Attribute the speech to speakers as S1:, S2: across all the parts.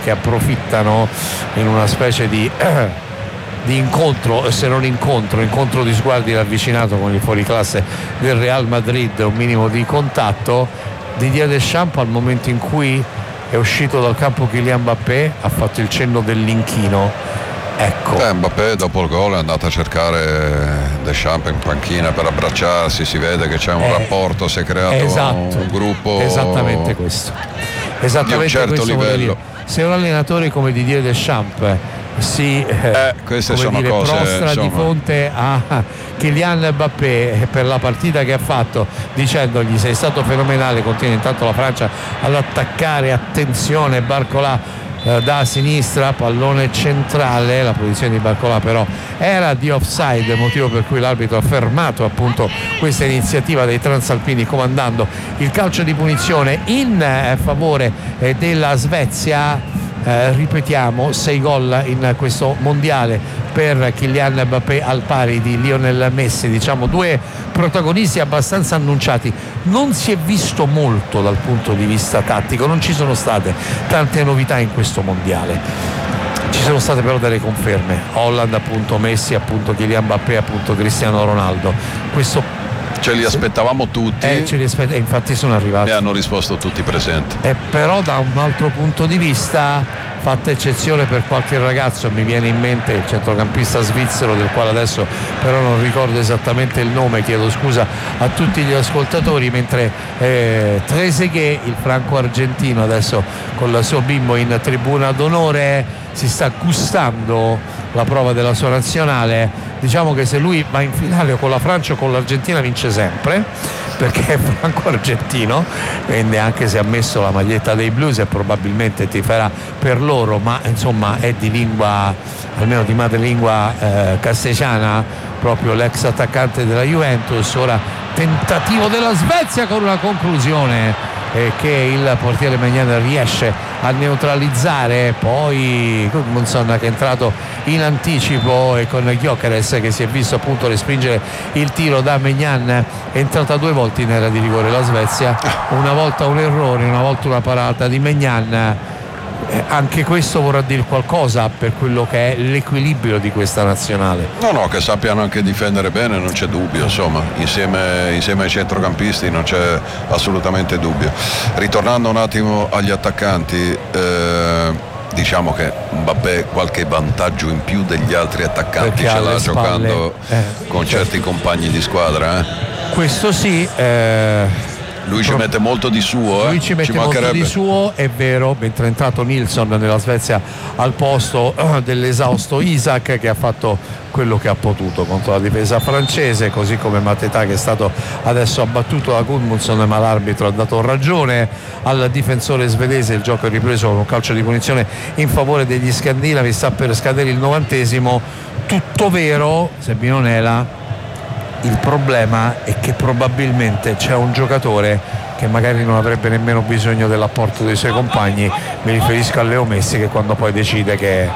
S1: che approfittano in una specie di incontro, se non incontro di sguardi ravvicinato con il fuoriclasse del Real Madrid, un minimo di contatto. Didier Deschamps, al momento in cui è uscito dal campo Kylian Mbappé, ha fatto il cenno dell'inchino. Ecco.
S2: Mbappé dopo il gol è andato a cercare Deschamps in panchina per abbracciarsi, si vede che c'è un rapporto, si è creato un gruppo,
S1: esattamente questo, esattamente
S2: di un certo
S1: questo
S2: livello.
S1: Se un allenatore come Didier Deschamps si
S2: queste sono cose,
S1: prostra di fronte a Kylian Mbappé per la partita che ha fatto, dicendogli sei stato fenomenale, continua intanto la Francia ad attaccare, attenzione Barcola da sinistra, pallone centrale, la posizione di Barcola però era di offside, motivo per cui l'arbitro ha fermato appunto questa iniziativa dei transalpini, comandando il calcio di punizione in favore della Svezia. Ripetiamo, 6 gol in questo mondiale per Kylian Mbappé al pari di Lionel Messi, diciamo due protagonisti abbastanza annunciati. Non si è visto molto dal punto di vista tattico, non ci sono state tante novità in questo mondiale, ci sono state però delle conferme: Holland appunto, Messi appunto, Kylian Mbappé appunto, Cristiano Ronaldo. Questo
S2: ce li aspettavamo tutti,
S1: infatti sono arrivati
S2: e hanno risposto tutti presenti.
S1: Però da un altro punto di vista, fatta eccezione per qualche ragazzo, mi viene in mente il centrocampista svizzero del quale adesso però non ricordo esattamente il nome, chiedo scusa a tutti gli ascoltatori, mentre Trezeguet, il franco-argentino, adesso con il suo bimbo in tribuna d'onore, si sta gustando la prova della sua nazionale. Diciamo che se lui va in finale o con la Francia o con l'Argentina vince sempre, perché è franco-argentino, quindi anche se ha messo la maglietta dei blues e probabilmente tiferà per loro, ma insomma è di lingua, almeno di madrelingua castigiana, proprio l'ex attaccante della Juventus. Ora tentativo della Svezia con una conclusione che il portiere Maignan riesce a neutralizzare, poi Gudmundsson che è entrato in anticipo e con Gyökeres che si è visto appunto respingere il tiro da Maignan. È entrata 2 volte in area di rigore la Svezia, una volta un errore, una volta una parata di Maignan. Anche questo vorrà dire qualcosa per quello che è l'equilibrio di questa nazionale.
S2: No, che sappiano anche difendere bene, non c'è dubbio, insomma, insieme ai centrocampisti non c'è assolutamente dubbio. Ritornando un attimo agli attaccanti, diciamo che Mbappé qualche vantaggio in più degli altri attaccanti ce l'ha giocando con certi compagni di squadra.
S1: Questo sì.
S2: Lui ci mette molto di suo,
S1: Lui ci mette molto di suo, è vero, mentre è entrato Nilsson nella Svezia al posto dell'esausto Isak, che ha fatto quello che ha potuto contro la difesa francese, così come Mateta, che è stato adesso abbattuto da Gudmundsson, ma l'arbitro ha dato ragione al difensore svedese. Il gioco è ripreso con un calcio di punizione in favore degli scandinavi, sta per scadere il 90°. Tutto vero, Sebinonela. Il problema è che probabilmente c'è un giocatore che magari non avrebbe nemmeno bisogno dell'apporto dei suoi compagni. Mi riferisco a Leo Messi, che quando poi decide che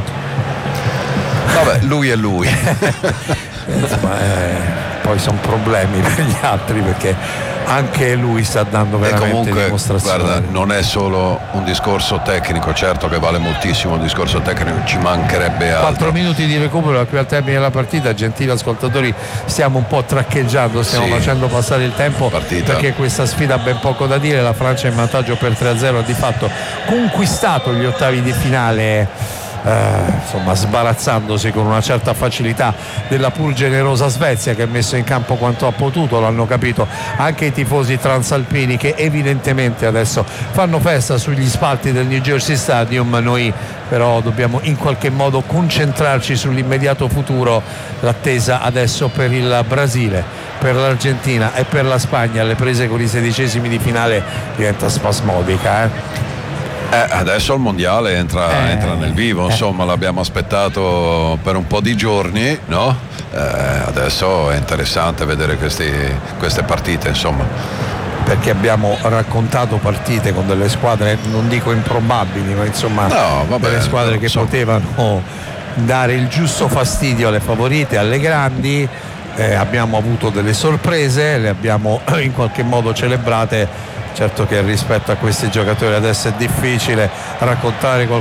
S2: vabbè, lui è lui.
S1: Insomma, poi sono problemi per gli altri, perché anche lui sta dando veramente
S2: comunque,
S1: dimostrazioni.
S2: Guarda, non è solo un discorso tecnico, certo che vale moltissimo il discorso tecnico, ci mancherebbe altro.
S1: 4 minuti di recupero qui al termine della partita. Gentili ascoltatori, stiamo un po' traccheggiando, stiamo facendo passare il tempo perché questa sfida ha ben poco da dire. La Francia in vantaggio per 3-0 ha di fatto conquistato gli ottavi di finale, insomma sbarazzandosi con una certa facilità della pur generosa Svezia, che ha messo in campo quanto ha potuto. L'hanno capito anche i tifosi transalpini, che evidentemente adesso fanno festa sugli spalti del New Jersey Stadium. Noi però dobbiamo in qualche modo concentrarci sull'immediato futuro. L'attesa adesso per il Brasile, per l'Argentina e per la Spagna, le prese con i 16esimi di finale diventa spasmodica.
S2: Adesso il mondiale entra nel vivo, insomma, l'abbiamo aspettato per un po' di giorni, no? Adesso è interessante vedere queste partite, insomma,
S1: perché abbiamo raccontato partite con delle squadre, non dico improbabili, ma insomma delle squadre che potevano dare il giusto fastidio alle favorite, alle grandi. Abbiamo avuto delle sorprese, le abbiamo in qualche modo celebrate. Certo che rispetto a questi giocatori adesso è difficile raccontare